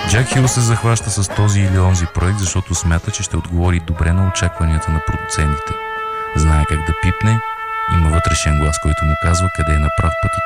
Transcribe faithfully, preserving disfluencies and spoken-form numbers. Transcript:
Джак Хил се захваща с този или онзи проект, защото смята, че ще отговори добре на очакванията на продуцентите. Знае как да пипне, има вътрешен глас, който му казва къде е на прав път и